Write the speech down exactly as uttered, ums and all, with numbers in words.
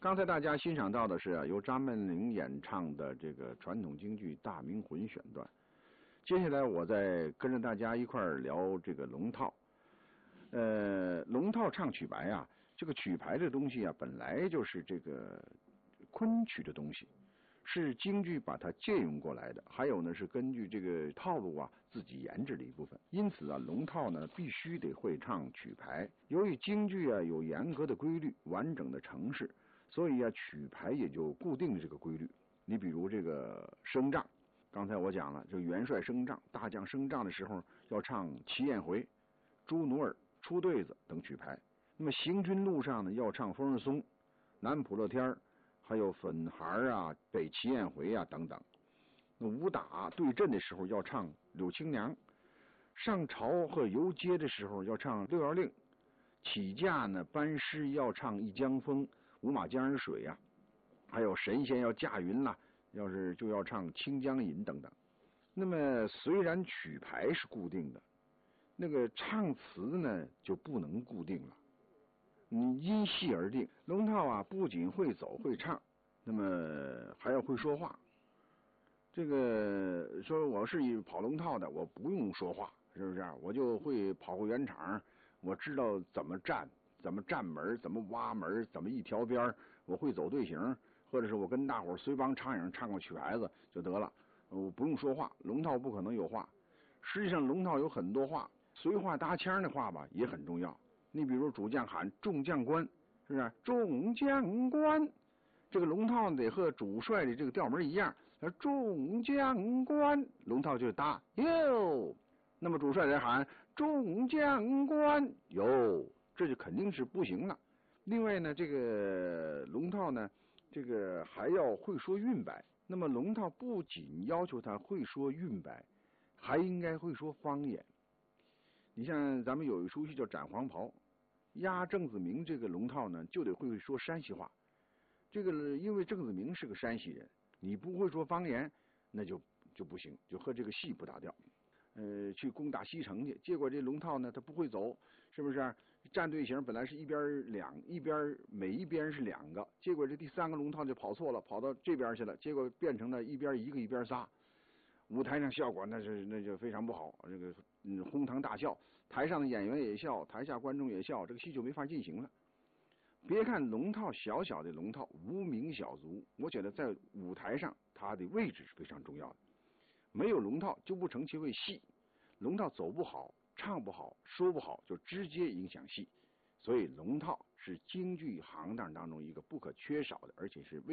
刚才大家欣赏到的是啊，由张曼玲演唱的这个传统京剧《大明魂》选段。接下来我再跟着大家一块儿聊这个龙套。呃，龙套唱曲牌啊，这个曲牌这东西啊，本来就是这个昆曲的东西，是京剧把它借用过来的，还有呢是根据这个套路啊自己研制的一部分。因此啊，龙套呢必须得会唱曲牌。由于京剧啊有严格的规律、完整的程式，所以啊曲牌也就固定了这个规律。你比如这个升帐，刚才我讲了，这元帅升帐、大将升帐的时候要唱齐宴回、朱奴儿、出对子等曲牌。那么行军路上呢要唱风儿松、南普乐天儿，还有粉孩啊、北齐宴回啊等等。那武打对阵的时候要唱柳青娘，上朝和游街的时候要唱六幺令，起驾呢班师要唱一江风、五马江儿水啊，还有神仙要驾云啦、啊，要是就要唱清江引等等。那么虽然曲牌是固定的，那个唱词呢就不能固定了，你因戏而定。龙套啊不仅会走会唱，那么还要会说话。这个说我是跑龙套的，我不用说话，是不是？我就会跑过圆场，我知道怎么站，怎么站门，怎么挖门，怎么一条边，我会走队形，或者是我跟大伙随帮唱影唱个曲牌子就得了，我不用说话。龙套不可能有话，实际上龙套有很多话，随话搭腔的话吧也很重要。你比如主将喊众将官，是不是？众将官，这个龙套得和主帅的这个调门一样，众将官，龙套就搭哟。那么主帅得喊众将官哟，这就肯定是不行了。另外呢，这个龙套呢，这个还要会说韵白。那么龙套不仅要求他会说韵白，还应该会说方言。你像咱们有一出戏叫《斩黄袍》，押郑子明这个龙套呢，就得会说山西话。这个因为郑子明是个山西人，你不会说方言，那就就不行，就和这个戏不搭调。呃，去攻打西城去，结果这龙套呢，他不会走，是不是？站队形本来是一边两，一边每一边是两个，结果这第三个龙套就跑错了，跑到这边去了，结果变成了一边一个一边仨。舞台上效果那是那就非常不好，这个嗯哄堂大笑，台上的演员也笑，台下观众也笑，这个戏就没法进行了。别看龙套小小的龙套无名小卒，我觉得在舞台上它的位置是非常重要的。没有龙套就不成其为戏，龙套走不好、唱不好、说不好，就直接影响戏。所以龙套是京剧行当当中一个不可缺少的，而且是